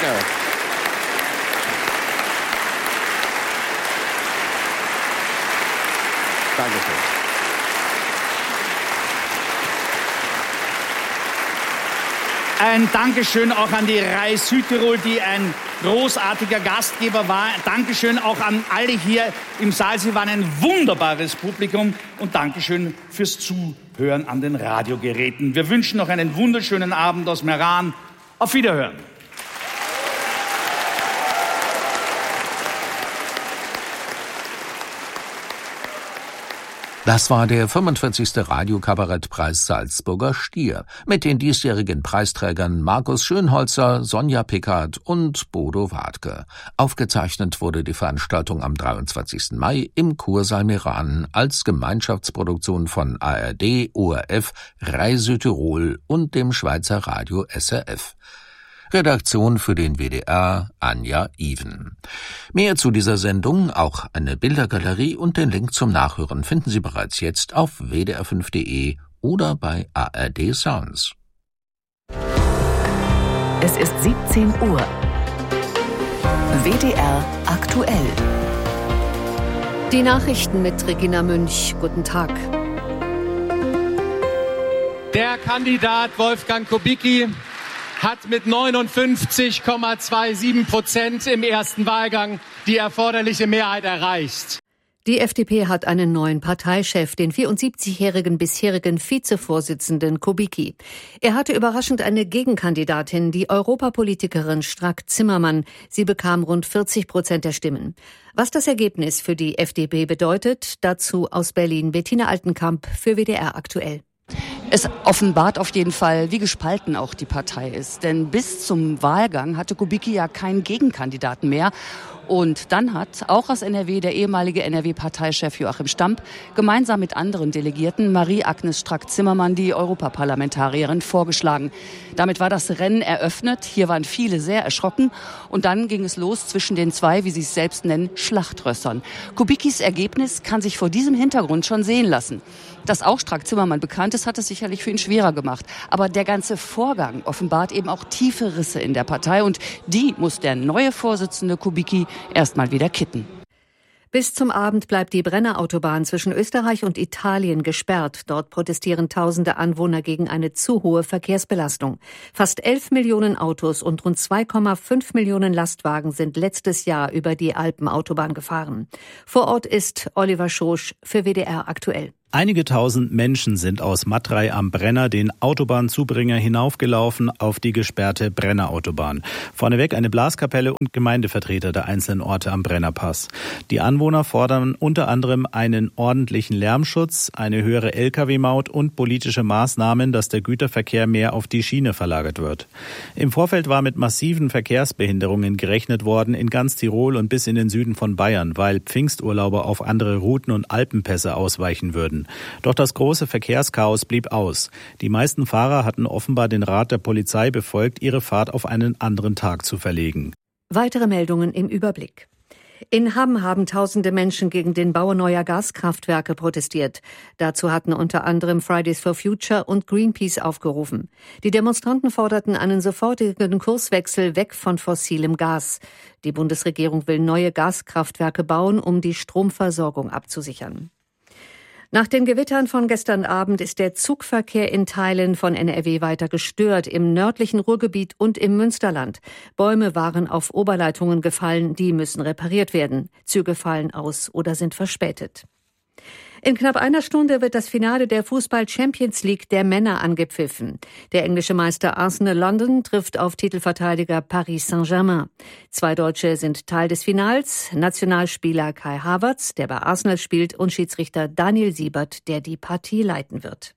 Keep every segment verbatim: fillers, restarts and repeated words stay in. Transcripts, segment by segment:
Danke. Dankeschön. Ein Dankeschön auch an die Reis Südtirol, die ein großartiger Gastgeber war. Dankeschön auch an alle hier im Saal. Sie waren ein wunderbares Publikum. Und Dankeschön fürs Zuhören an den Radiogeräten. Wir wünschen noch einen wunderschönen Abend aus Meran. Auf Wiederhören. Das war der fünfundvierzigste Radiokabarettpreis Salzburger Stier mit den diesjährigen Preisträgern Markus Schönholzer, Sonja Pickard und Bodo Wartke. Aufgezeichnet wurde die Veranstaltung am dreiundzwanzigsten Mai im Kursaal Meran als Gemeinschaftsproduktion von A R D, O R F, Reis Südtirol und dem Schweizer Radio S R F. Redaktion für den W D R Anja Iven. Mehr zu dieser Sendung, auch eine Bildergalerie und den Link zum Nachhören finden Sie bereits jetzt auf w d r fünf punkt d e oder bei A R D Sounds. Es ist siebzehn Uhr. W D R aktuell. Die Nachrichten mit Regina Münch. Guten Tag. Der Kandidat Wolfgang Kubicki hat mit neunundfünfzig Komma siebenundzwanzig Prozent im ersten Wahlgang die erforderliche Mehrheit erreicht. Die F D P hat einen neuen Parteichef, den vierundsiebzigjährigen bisherigen Vizevorsitzenden Kubicki. Er hatte überraschend eine Gegenkandidatin, die Europapolitikerin Strack-Zimmermann. Sie bekam rund vierzig Prozent der Stimmen. Was das Ergebnis für die F D P bedeutet, dazu aus Berlin Bettina Altenkamp für W D R aktuell. Es offenbart auf jeden Fall, wie gespalten auch die Partei ist. Denn bis zum Wahlgang hatte Kubicki ja keinen Gegenkandidaten mehr. Und dann hat auch aus N R W der ehemalige N R W-Parteichef Joachim Stamp gemeinsam mit anderen Delegierten Marie-Agnes Strack-Zimmermann, die Europaparlamentarierin, vorgeschlagen. Damit war das Rennen eröffnet. Hier waren viele sehr erschrocken. Und dann ging es los zwischen den zwei, wie sie es selbst nennen, Schlachtrössern. Kubickis Ergebnis kann sich vor diesem Hintergrund schon sehen lassen. Dass auch Strack-Zimmermann bekannt ist, hat es sicherlich für ihn schwerer gemacht. Aber der ganze Vorgang offenbart eben auch tiefe Risse in der Partei. Und die muss der neue Vorsitzende Kubicki erstmal wieder kitten. Bis zum Abend bleibt die Brenner-Autobahn zwischen Österreich und Italien gesperrt. Dort protestieren tausende Anwohner gegen eine zu hohe Verkehrsbelastung. Fast elf Millionen Autos und rund zwei Komma fünf Millionen Lastwagen sind letztes Jahr über die Alpenautobahn gefahren. Vor Ort ist Oliver Schosch für W D R aktuell. Einige tausend Menschen sind aus Matrei am Brenner den Autobahnzubringer hinaufgelaufen auf die gesperrte Brennerautobahn. Vorneweg eine Blaskapelle und Gemeindevertreter der einzelnen Orte am Brennerpass. Die Anwohner fordern unter anderem einen ordentlichen Lärmschutz, eine höhere L K W-Maut und politische Maßnahmen, dass der Güterverkehr mehr auf die Schiene verlagert wird. Im Vorfeld war mit massiven Verkehrsbehinderungen gerechnet worden in ganz Tirol und bis in den Süden von Bayern, weil Pfingsturlauber auf andere Routen und Alpenpässe ausweichen würden. Doch das große Verkehrschaos blieb aus. Die meisten Fahrer hatten offenbar den Rat der Polizei befolgt, ihre Fahrt auf einen anderen Tag zu verlegen. Weitere Meldungen im Überblick. In Hamm haben tausende Menschen gegen den Bau neuer Gaskraftwerke protestiert. Dazu hatten unter anderem Fridays for Future und Greenpeace aufgerufen. Die Demonstranten forderten einen sofortigen Kurswechsel weg von fossilem Gas. Die Bundesregierung will neue Gaskraftwerke bauen, um die Stromversorgung abzusichern. Nach den Gewittern von gestern Abend ist der Zugverkehr in Teilen von N R W weiter gestört, im nördlichen Ruhrgebiet und im Münsterland. Bäume waren auf Oberleitungen gefallen, die müssen repariert werden. Züge fallen aus oder sind verspätet. In knapp einer Stunde wird das Finale der Fußball-Champions League der Männer angepfiffen. Der englische Meister Arsenal London trifft auf Titelverteidiger Paris Saint-Germain. Zwei Deutsche sind Teil des Finals, Nationalspieler Kai Havertz, der bei Arsenal spielt, und Schiedsrichter Daniel Siebert, der die Partie leiten wird.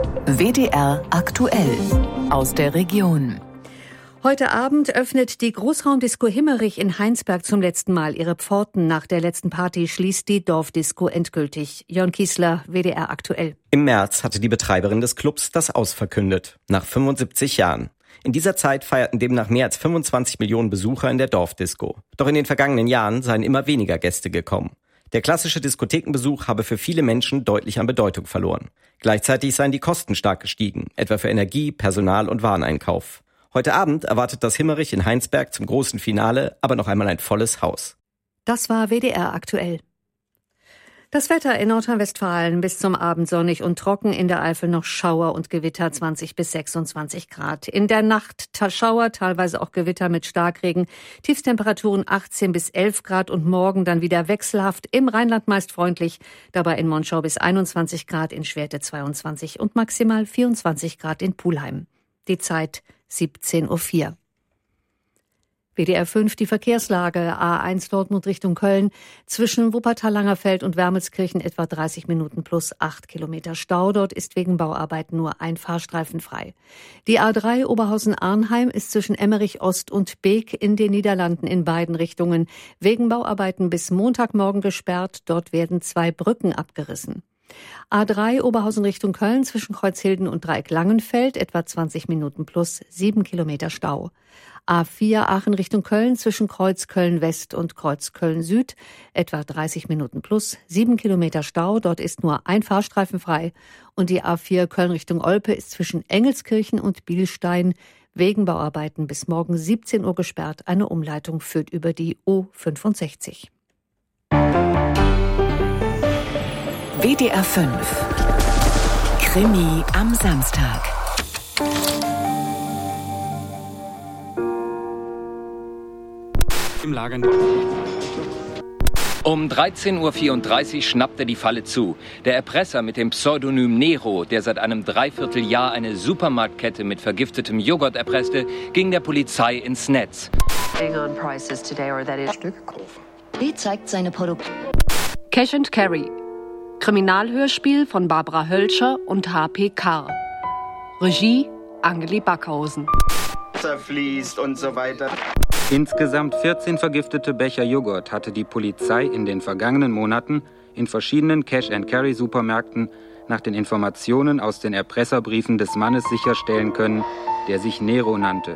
W D R aktuell aus der Region. Heute Abend öffnet die Großraumdisco Himmerich in Heinsberg zum letzten Mal ihre Pforten. Nach der letzten Party schließt die Dorfdisco endgültig. Jörn Kiesler, W D R aktuell. Im März hatte die Betreiberin des Clubs das Aus verkündet. Nach fünfundsiebzig Jahren. In dieser Zeit feierten demnach mehr als fünfundzwanzig Millionen Besucher in der Dorfdisco. Doch in den vergangenen Jahren seien immer weniger Gäste gekommen. Der klassische Diskothekenbesuch habe für viele Menschen deutlich an Bedeutung verloren. Gleichzeitig seien die Kosten stark gestiegen, etwa für Energie, Personal und Wareneinkauf. Heute Abend erwartet das Himmerich in Heinsberg zum großen Finale aber noch einmal ein volles Haus. Das war W D R aktuell. Das Wetter in Nordrhein-Westfalen bis zum Abend sonnig und trocken, in der Eifel noch Schauer und Gewitter zwanzig bis sechsundzwanzig Grad. In der Nacht Schauer, teilweise auch Gewitter mit Starkregen, Tiefstemperaturen achtzehn bis elf Grad und morgen dann wieder wechselhaft, im Rheinland meist freundlich, dabei in Monschau bis einundzwanzig Grad, in Schwerte zweiundzwanzig und maximal vierundzwanzig Grad in Pulheim. Die Zeit siebzehn Uhr vier. W D R fünf, die Verkehrslage. A eins Dortmund Richtung Köln. Zwischen Wuppertal-Langerfeld und Wermelskirchen etwa dreißig Minuten plus acht Kilometer Stau. Dort ist wegen Bauarbeiten nur ein Fahrstreifen frei. Die A drei Oberhausen-Arnheim ist zwischen Emmerich Ost und Beek in den Niederlanden in beiden Richtungen wegen Bauarbeiten bis Montagmorgen gesperrt. Dort werden zwei Brücken abgerissen. A drei Oberhausen Richtung Köln zwischen Kreuzhilden und Dreieck Langenfeld etwa zwanzig Minuten plus sieben Kilometer Stau. A vier Aachen Richtung Köln zwischen Kreuz Köln West und Kreuz Köln Süd etwa dreißig Minuten plus sieben Kilometer Stau. Dort ist nur ein Fahrstreifen frei. Und die A vier Köln Richtung Olpe ist zwischen Engelskirchen und Bielstein wegen Bauarbeiten bis morgen siebzehn Uhr gesperrt. Eine Umleitung führt über die O fünfundsechzig. W D R fünf Krimi am Samstag. Im Lager. Um dreizehn Uhr vierunddreißig schnappte die Falle zu. Der Erpresser mit dem Pseudonym Nero, der seit einem Dreivierteljahr eine Supermarktkette mit vergiftetem Joghurt erpresste, ging der Polizei ins Netz. Die zeigt seine Produkte. Cash and Carry. Kriminalhörspiel von Barbara Hölscher und H P Karr. Regie Angeli Backhausen. Zerfließt und so weiter. Insgesamt vierzehn vergiftete Becher Joghurt hatte die Polizei in den vergangenen Monaten in verschiedenen Cash-and-Carry-Supermärkten nach den Informationen aus den Erpresserbriefen des Mannes sicherstellen können, der sich Nero nannte.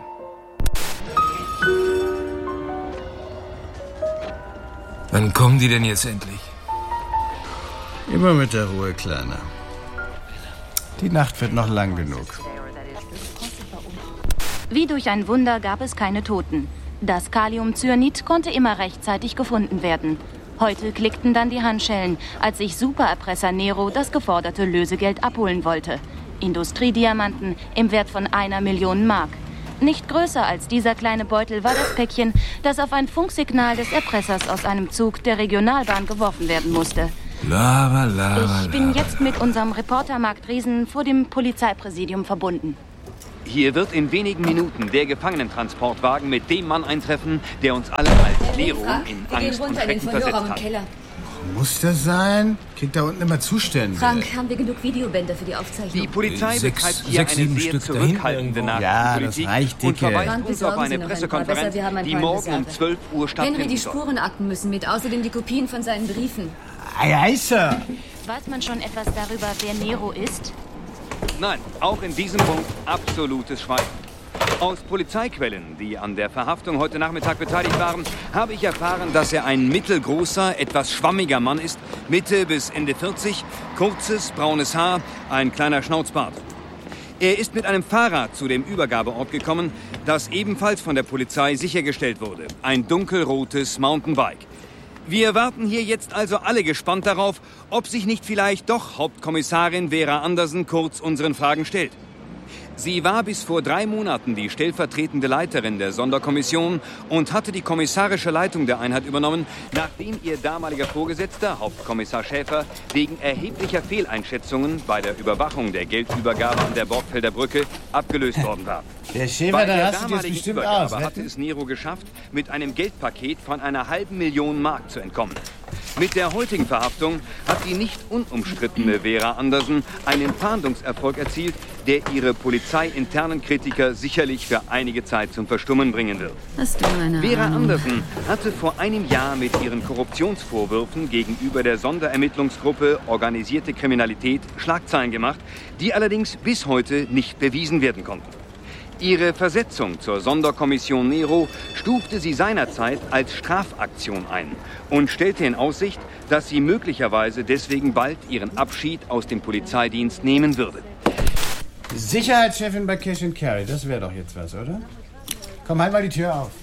Wann kommen die denn jetzt endlich? Immer mit der Ruhe, Kleiner. Die Nacht wird noch lang genug. Wie durch ein Wunder gab es keine Toten. Das Kaliumcyanid konnte immer rechtzeitig gefunden werden. Heute klickten dann die Handschellen, als sich Supererpresser Nero das geforderte Lösegeld abholen wollte. Industriediamanten im Wert von einer Million Mark. Nicht größer als dieser kleine Beutel war das Päckchen, das auf ein Funksignal des Erpressers aus einem Zug der Regionalbahn geworfen werden musste. Lava, lava, ich bin jetzt mit unserem Reporter Marc Driesen vor dem Polizeipräsidium verbunden. Hier wird in wenigen Minuten der Gefangenentransportwagen mit dem Mann eintreffen, der uns alle als Nero in Angst und Schrecken versetzt hat. Muss das sein? Kriegt da unten immer Zustände. Frank, haben wir genug Videobänder für die Aufzeichnung? Die Polizei sechs, betreibt hier sechs, eine sehr Stück zurückhaltende Nachrichtenpolitik ja, reicht, und verweist Frank, uns auf eine Pressekonferenz, ein die morgen um zwölf Uhr stattfinden Henry, die soll. Spurenakten müssen mit, außerdem die Kopien von seinen Briefen. Ei, ei, Sir. Weiß man schon etwas darüber, wer Nero ist? Nein, auch in diesem Punkt absolutes Schweigen. Aus Polizeiquellen, die an der Verhaftung heute Nachmittag beteiligt waren, habe ich erfahren, dass er ein mittelgroßer, etwas schwammiger Mann ist, Mitte bis Ende vierzig, kurzes, braunes Haar, ein kleiner Schnauzbart. Er ist mit einem Fahrrad zu dem Übergabeort gekommen, das ebenfalls von der Polizei sichergestellt wurde. Ein dunkelrotes Mountainbike. Wir warten hier jetzt also alle gespannt darauf, ob sich nicht vielleicht doch Hauptkommissarin Vera Andersen kurz unseren Fragen stellt. Sie war bis vor drei Monaten die stellvertretende Leiterin der Sonderkommission und hatte die kommissarische Leitung der Einheit übernommen, nachdem ihr damaliger Vorgesetzter, Hauptkommissar Schäfer, wegen erheblicher Fehleinschätzungen bei der Überwachung der Geldübergabe an der Borgfelder Brücke abgelöst worden war. Der Schäfer, bei da der hast du jetzt bestimmt Übergabe aus. hatte es Nero geschafft, mit einem Geldpaket von einer halben Million Mark zu entkommen. Mit der heutigen Verhaftung hat die nicht unumstrittene Vera Andersen einen Fahndungserfolg erzielt, der ihre polizeiinternen Kritiker sicherlich für einige Zeit zum Verstummen bringen wird. Hast du eine Vera Ahnung? Andersen hatte vor einem Jahr mit ihren Korruptionsvorwürfen gegenüber der Sonderermittlungsgruppe Organisierte Kriminalität Schlagzeilen gemacht, die allerdings bis heute nicht bewiesen werden konnten. Ihre Versetzung zur Sonderkommission Nero stufte sie seinerzeit als Strafaktion ein und stellte in Aussicht, dass sie möglicherweise deswegen bald ihren Abschied aus dem Polizeidienst nehmen würde. Sicherheitschefin bei Cash and Carry, das wäre doch jetzt was, oder? Komm, halt mal die Tür auf.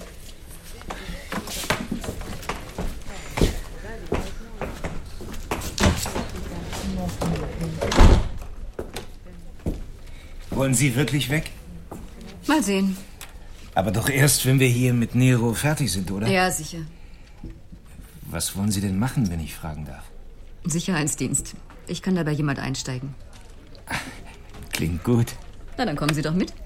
Wollen Sie wirklich weg? Mal sehen. Aber doch erst, wenn wir hier mit Nero fertig sind, oder? Ja, sicher. Was wollen Sie denn machen, wenn ich fragen darf? Sicherheitsdienst. Ich kann da bei jemand einsteigen. Klingt gut. Na, dann kommen Sie doch mit.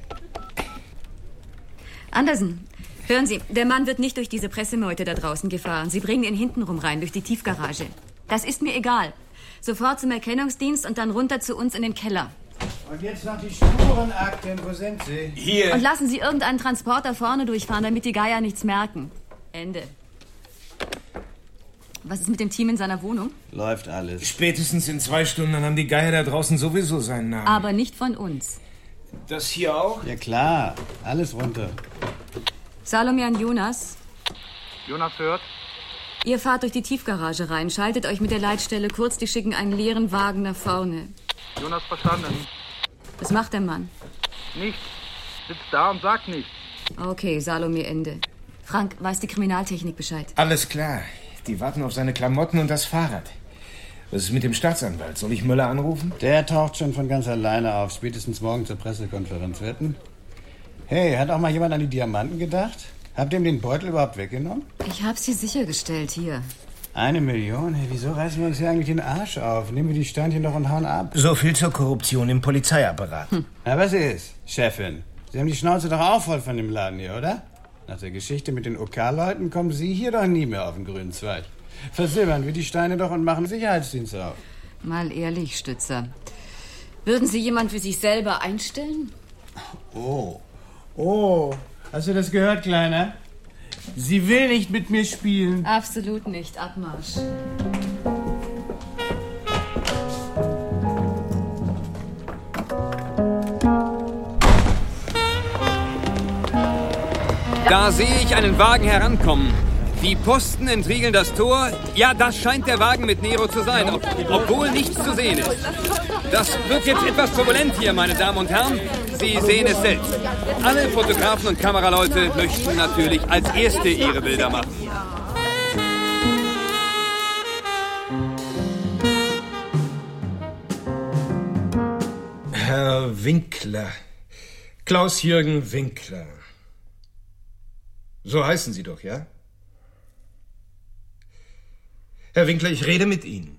Andersen, hören Sie, der Mann wird nicht durch diese Pressemeute da draußen gefahren. Sie bringen ihn hintenrum rein, durch die Tiefgarage. Das ist mir egal. Sofort zum Erkennungsdienst und dann runter zu uns in den Keller. Und jetzt noch die Spurenakten. Wo sind sie? Hier. Und lassen Sie irgendeinen Transporter vorne durchfahren, damit die Geier nichts merken. Ende. Was ist mit dem Team in seiner Wohnung? Läuft alles. Spätestens in zwei Stunden, dann haben die Geier da draußen sowieso seinen Namen. Aber nicht von uns. Das hier auch? Ja klar, alles runter. Salomian Jonas. Jonas hört. Ihr fahrt durch die Tiefgarage rein, schaltet euch mit der Leitstelle kurz, die schicken einen leeren Wagen nach vorne. Jonas verstanden. Was macht der Mann? Nichts. Sitzt da und sagt nichts. Okay, Salome, Ende. Frank, weiß die Kriminaltechnik Bescheid? Alles klar. Die warten auf seine Klamotten und das Fahrrad. Was ist mit dem Staatsanwalt? Soll ich Müller anrufen? Der taucht schon von ganz alleine auf. Spätestens morgen zur Pressekonferenz. Wetten? Hey, hat auch mal jemand an die Diamanten gedacht? Habt ihr ihm den Beutel überhaupt weggenommen? Ich hab's dir sichergestellt, hier. Eine Million? Hey, wieso reißen wir uns hier eigentlich den Arsch auf? Nehmen wir die Steinchen doch und hauen ab. So viel zur Korruption im Polizeiapparat. Hm. Na, was ist, Chefin? Sie haben die Schnauze doch auch voll von dem Laden hier, oder? Nach der Geschichte mit den O K-Leuten kommen Sie hier doch nie mehr auf den grünen Zweig. Versilbern wir die Steine doch und machen Sicherheitsdienst auf. Mal ehrlich, Stützer. Würden Sie jemand für sich selber einstellen? Oh. Oh. Hast du das gehört, Kleiner? Sie will nicht mit mir spielen. Absolut nicht. Abmarsch. Da sehe ich einen Wagen herankommen. Die Posten entriegeln das Tor. Ja, das scheint der Wagen mit Nero zu sein, ob, obwohl nichts zu sehen ist. Das wird jetzt etwas turbulent hier, meine Damen und Herren. Sie sehen es selbst. Alle Fotografen und Kameraleute möchten natürlich als Erste ihre Bilder machen. Herr Winkler. Klaus-Jürgen Winkler. So heißen Sie doch, ja? Herr Winkler, ich rede mit Ihnen.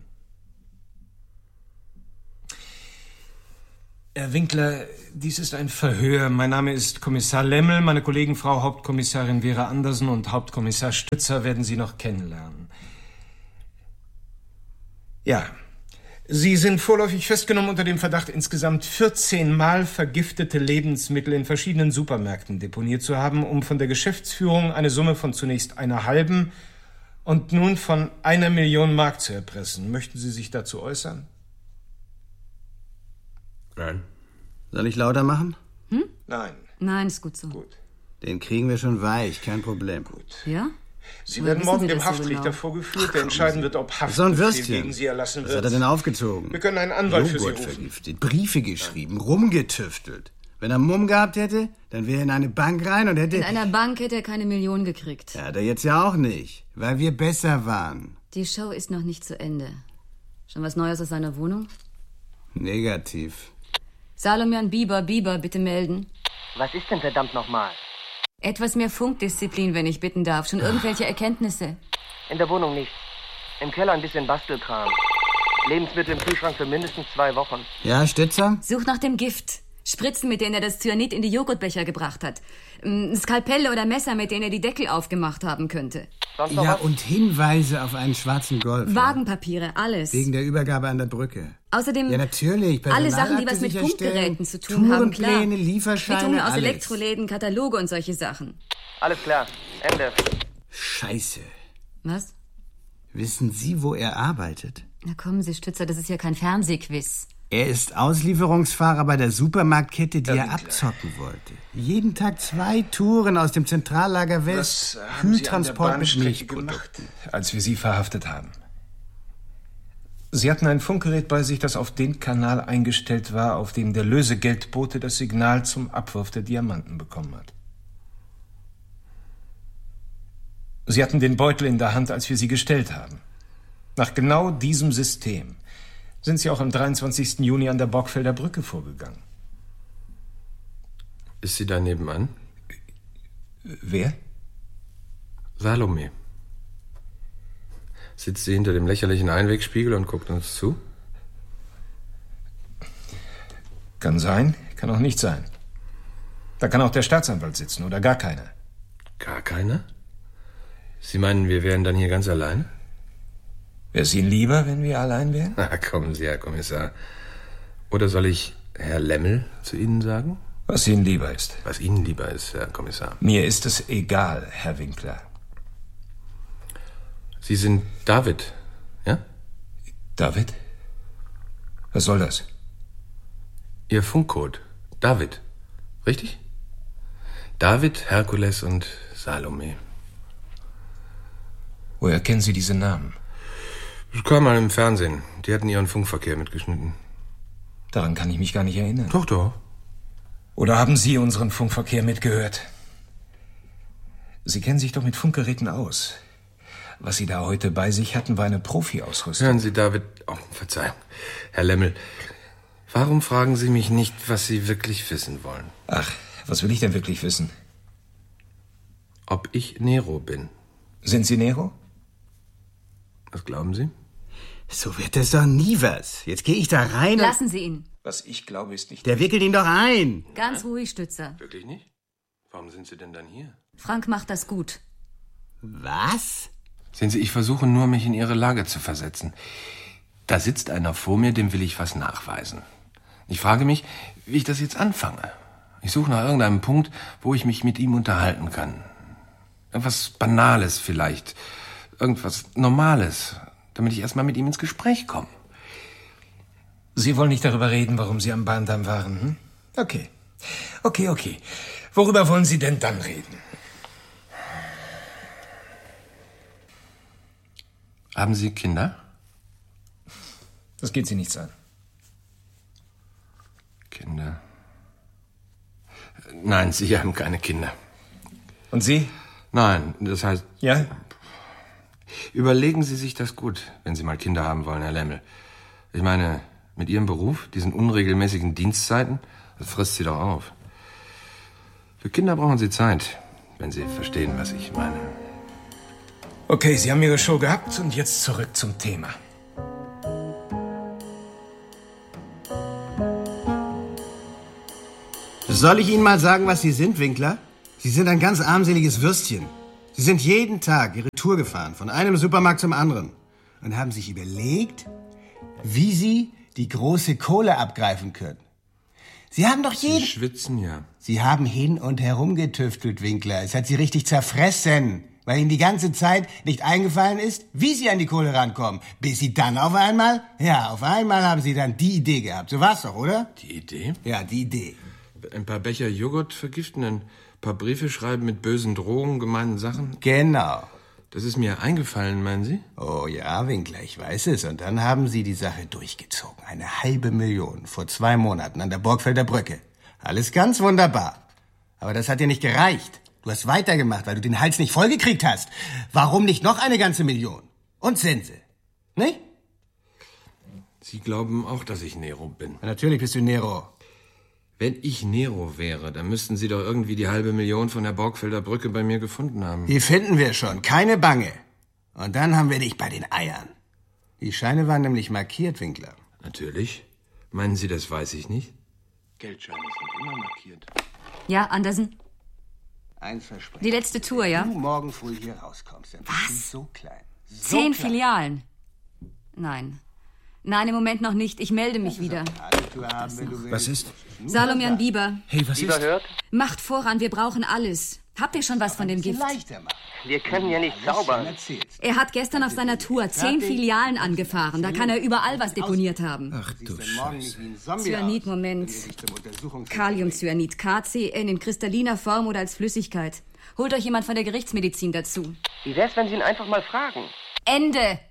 Herr Winkler, dies ist ein Verhör. Mein Name ist Kommissar Lemmel. Meine Kollegen Frau Hauptkommissarin Vera Andersen und Hauptkommissar Stützer werden Sie noch kennenlernen. Ja, Sie sind vorläufig festgenommen unter dem Verdacht, insgesamt vierzehn Mal vergiftete Lebensmittel in verschiedenen Supermärkten deponiert zu haben, um von der Geschäftsführung eine Summe von zunächst einer halben und nun von einer Million Mark zu erpressen. Möchten Sie sich dazu äußern? Nein. Soll ich lauter machen? Hm? Nein. Nein, ist gut so. Gut. Den kriegen wir schon weich, kein Problem. Gut. Ja? Sie Woher werden morgen wissen Sie dem das so Haftrichter genau? vorgeführt, der entscheiden wird, ob So ein Haftbefehl Würstchen. gegen Sie erlassen Was wird. hat er denn aufgezogen? Wir können einen Anwalt für Sie Joghurt rufen. vergiftet, Briefe geschrieben, rumgetüftelt. Wenn er Mumm gehabt hätte, dann wäre er in eine Bank rein und hätte... In einer Bank hätte er keine Million gekriegt. Ja, hat er jetzt ja auch nicht, weil wir besser waren. Die Show ist noch nicht zu Ende. Schon was Neues aus seiner Wohnung? Negativ. Salomian Bieber, Bieber, bitte melden. Was ist denn verdammt nochmal? Etwas mehr Funkdisziplin, wenn ich bitten darf. Schon irgendwelche Erkenntnisse? In der Wohnung nichts. Im Keller ein bisschen Bastelkram. Lebensmittel im Kühlschrank für mindestens zwei Wochen. Ja, Stützer? Such nach dem Gift. Spritzen, mit denen er das Cyanid in die Joghurtbecher gebracht hat. Ein Skalpelle oder Messer, mit denen er die Deckel aufgemacht haben könnte. Sonst noch Ja, was? und Hinweise auf einen schwarzen Golf. Wagenpapiere, alles. Wegen der Übergabe an der Brücke. Außerdem Ja, natürlich. alle Sachen, die was mit Personalakte Funkgeräten sicherstellen, zu tun haben, klar. Tourenpläne, Lieferscheine, Quittungen aus alles. Elektroläden, Kataloge und solche Sachen. Alles klar. Ende. Scheiße. Was? Wissen Sie, wo er arbeitet? Na kommen Sie, Stützer, das ist ja kein Fernsehquiz. Er ist Auslieferungsfahrer bei der Supermarktkette, die er abzocken wollte. Jeden Tag zwei Touren aus dem Zentrallager West. Was haben Sie an der Kühltransport mit Bahnstrecke Milchprodukten. gemacht, als wir Sie verhaftet haben? Sie hatten ein Funkgerät bei sich, das auf den Kanal eingestellt war, auf dem der Lösegeldbote das Signal zum Abwurf der Diamanten bekommen hat. Sie hatten den Beutel in der Hand, als wir Sie gestellt haben. Nach genau diesem System sind Sie auch am dreiundzwanzigsten Juni an der Borgfelder Brücke vorgegangen. Ist sie da nebenan? Wer? Salome. Sitzt sie hinter dem lächerlichen Einwegspiegel und guckt uns zu? Kann sein, kann auch nicht sein. Da kann auch der Staatsanwalt sitzen oder gar keiner. Gar keiner? Sie meinen, wir wären dann hier ganz allein? Wäre es Ihnen lieber, wenn wir allein wären? Na, kommen Sie, Herr Kommissar. Oder soll ich Herr Lemmel zu Ihnen sagen? Was Ihnen lieber ist. Was Ihnen lieber ist, Herr Kommissar. Mir ist es egal, Herr Winkler. Sie sind David, ja? David? Was soll das? Ihr Funkcode. David. Richtig? David, Herkules und Salome. Woher kennen Sie diese Namen? Das kam mal im Fernsehen. Die hatten ihren Funkverkehr mitgeschnitten. Daran kann ich mich gar nicht erinnern. Doch, doch. Oder haben Sie unseren Funkverkehr mitgehört? Sie kennen sich doch mit Funkgeräten aus. Was Sie da heute bei sich hatten, war eine Profi-Ausrüstung. Hören Sie, David... Oh, Verzeihung. Herr Lemmel, warum fragen Sie mich nicht, was Sie wirklich wissen wollen? Ach, was will ich denn wirklich wissen? Ob ich Nero bin. Sind Sie Nero? Was glauben Sie? So wird das doch nie was. Jetzt gehe ich da rein. Lassen Sie ihn. Was ich glaube, ist nicht... Der wickelt ihn doch ein. Ganz ruhig, Stützer. Wirklich nicht? Warum sind Sie denn dann hier? Frank macht das gut. Was? Sehen Sie, ich versuche nur, mich in Ihre Lage zu versetzen. Da sitzt einer vor mir, dem will ich was nachweisen. Ich frage mich, wie ich das jetzt anfange. Ich suche nach irgendeinem Punkt, wo ich mich mit ihm unterhalten kann. Irgendwas Banales vielleicht. Irgendwas Normales, damit ich erstmal mit ihm ins Gespräch komme. Sie wollen nicht darüber reden, warum Sie am Bahndamm waren, hm? Okay. Okay, okay. Worüber wollen Sie denn dann reden? Haben Sie Kinder? Das geht Sie nichts an. Kinder? Nein, Sie haben keine Kinder. Und Sie? Nein, das heißt... Ja? Überlegen Sie sich das gut, wenn Sie mal Kinder haben wollen, Herr Lemmel. Ich meine, mit Ihrem Beruf, diesen unregelmäßigen Dienstzeiten, das frisst Sie doch auf. Für Kinder brauchen Sie Zeit, wenn Sie verstehen, was ich meine. Okay, Sie haben Ihre Show gehabt und jetzt zurück zum Thema. Soll ich Ihnen mal sagen, was Sie sind, Winkler? Sie sind ein ganz armseliges Würstchen. Sie sind jeden Tag Ihre Tour gefahren, von einem Supermarkt zum anderen. Und haben sich überlegt, wie Sie die große Kohle abgreifen können. Sie haben doch jeden... Sie schwitzen ja. Sie haben hin und herum getüftelt, Winkler. Es hat Sie richtig zerfressen, weil Ihnen die ganze Zeit nicht eingefallen ist, wie Sie an die Kohle rankommen. Bis Sie dann auf einmal... Ja, auf einmal haben Sie dann die Idee gehabt. So war's doch, oder? Die Idee? Ja, die Idee. Ein paar Becher Joghurt vergiften, ein paar Briefe schreiben mit bösen Drohungen, gemeinen Sachen? Genau. Das ist mir eingefallen, meinen Sie? Oh ja, Winkler, ich weiß es. Und dann haben Sie die Sache durchgezogen. Eine halbe Million vor zwei Monaten an der Borgfelder Brücke. Alles ganz wunderbar. Aber das hat dir nicht gereicht. Du hast weitergemacht, weil du den Hals nicht vollgekriegt hast. Warum nicht noch eine ganze Million? Und Sense. Nicht? Sie glauben auch, dass ich Nero bin. Ja, natürlich bist du Nero. Wenn ich Nero wäre, dann müssten Sie doch irgendwie die halbe Million von der Borgfelder Brücke bei mir gefunden haben. Die finden wir schon, keine Bange. Und dann haben wir dich bei den Eiern. Die Scheine waren nämlich markiert, Winkler. Natürlich. Meinen Sie, das weiß ich nicht? Geldscheine sind immer markiert. Ja, Andersen? Eins versprechen. Die letzte Tour, ja? Wenn du morgen früh hier rauskommst, dann bist du so klein. So Zehn klein. Filialen. Nein. Nein, im Moment noch nicht. Ich melde mich wieder. Was ist? Salomon Bieber. Hey, was Bieber ist? hört? Macht voran, wir brauchen alles. Habt ihr schon was von dem Gift? Wir können ja nicht zaubern. Er hat gestern auf seiner Tour zehn Filialen angefahren. Da kann er überall was deponiert haben. Ach du Scheiße. Cyanid, Moment. Kaliumcyanid, K C N in kristalliner Form oder als Flüssigkeit. Holt euch jemand von der Gerichtsmedizin dazu. Wie wär's, wenn Sie ihn einfach mal fragen? Ende!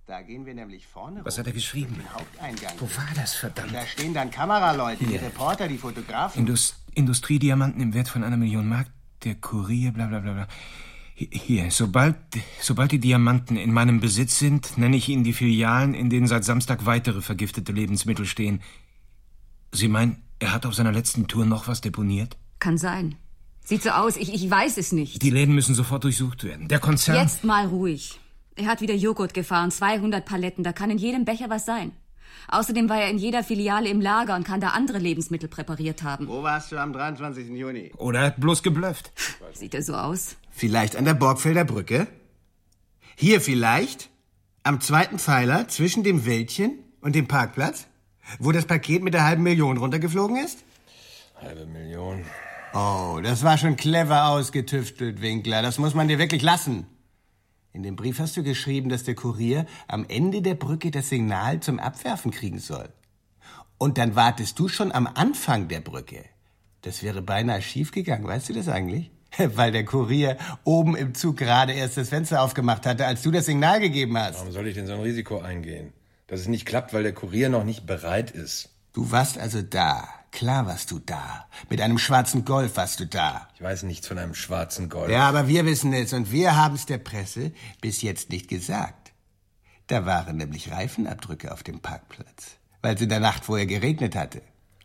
Da gehen wir nämlich vorne. Was hat er geschrieben? Den Haupteingang. Wo war das, verdammt? Da stehen dann Kameraleute, die Hier. Reporter, die Fotografen. Indus Industriediamanten im Wert von einer Million Mark. Der Kurier, bla bla bla bla. Hier, sobald, sobald die Diamanten in meinem Besitz sind, nenne ich Ihnen die Filialen, in denen seit Samstag weitere vergiftete Lebensmittel stehen. Sie meinen, er hat auf seiner letzten Tour noch was deponiert? Kann sein. Sieht so aus, ich, ich weiß es nicht. Die Läden müssen sofort durchsucht werden. Der Konzern... Jetzt mal ruhig. Er hat wieder Joghurt gefahren, zweihundert Paletten, da kann in jedem Becher was sein. Außerdem war er in jeder Filiale im Lager und kann da andere Lebensmittel präpariert haben. Wo warst du am dreiundzwanzigsten Juni? Oder er hat bloß geblufft. Sieht er so aus? Vielleicht an der Borgfelder Brücke? Hier vielleicht? Am zweiten Pfeiler zwischen dem Wäldchen und dem Parkplatz? Wo das Paket mit der halben Million runtergeflogen ist? Halbe Million. Oh, das war schon clever ausgetüftelt, Winkler. Das muss man dir wirklich lassen. In dem Brief hast du geschrieben, dass der Kurier am Ende der Brücke das Signal zum Abwerfen kriegen soll. Und dann wartest du schon am Anfang der Brücke. Das wäre beinahe schiefgegangen, weißt du das eigentlich? Weil der Kurier oben im Zug gerade erst das Fenster aufgemacht hatte, als du das Signal gegeben hast. Warum soll ich denn so ein Risiko eingehen? Dass es nicht klappt, weil der Kurier noch nicht bereit ist. Du warst also da. Klar warst du da. Mit einem schwarzen Golf warst du da. Ich weiß nichts von einem schwarzen Golf. Ja, aber wir wissen es und wir haben es der Presse bis jetzt nicht gesagt. Da waren nämlich Reifenabdrücke auf dem Parkplatz, weil es in der Nacht vorher geregnet hatte.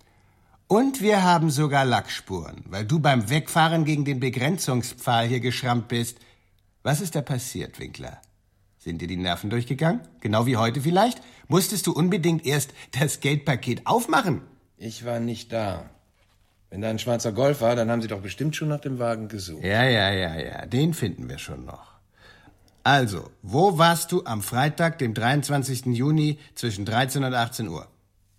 Und wir haben sogar Lackspuren, weil du beim Wegfahren gegen den Begrenzungspfahl hier geschrammt bist. Was ist da passiert, Winkler? Sind dir die Nerven durchgegangen? Genau wie heute vielleicht? Musstest du unbedingt erst das Geldpaket aufmachen? Ich war nicht da. Wenn da ein schwarzer Golf war, dann haben Sie doch bestimmt schon nach dem Wagen gesucht. Ja, ja, ja, ja, den finden wir schon noch. Also, wo warst du am Freitag, dem dreiundzwanzigsten Juni zwischen dreizehn und achtzehn Uhr?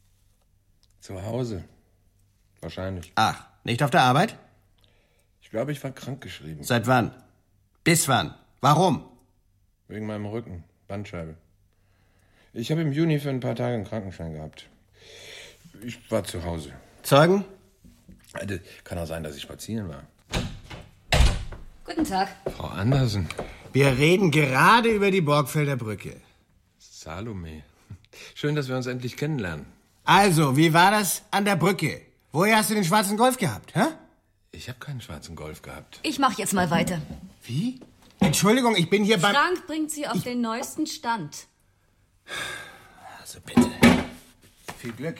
Zu Hause. Wahrscheinlich. Ach, nicht auf der Arbeit? Ich glaube, ich war krankgeschrieben. Seit wann? Bis wann? Warum? Wegen meinem Rücken. Bandscheibe. Ich habe im Juni für ein paar Tage einen Krankenschein gehabt. Ich war zu Hause. Zeugen? Kann auch sein, dass ich spazieren war. Guten Tag. Frau Andersen. Wir reden gerade über die Borgfelder Brücke. Salome. Schön, dass wir uns endlich kennenlernen. Also, wie war das an der Brücke? Woher hast du den schwarzen Golf gehabt, hä? Ich habe keinen schwarzen Golf gehabt. Ich mach jetzt mal weiter. Wie? Entschuldigung, ich bin hier beim... Frank bringt Sie auf ich... den neuesten Stand. Also bitte. Viel Glück.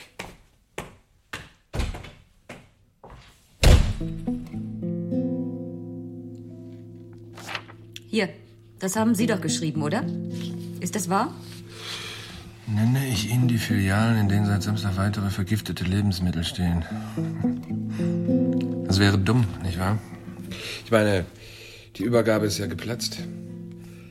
Hier, das haben Sie doch geschrieben, oder? Ist das wahr? Nenne ich Ihnen die Filialen, in denen seit Samstag weitere vergiftete Lebensmittel stehen. Das wäre dumm, nicht wahr? Ich meine, die Übergabe ist ja geplatzt.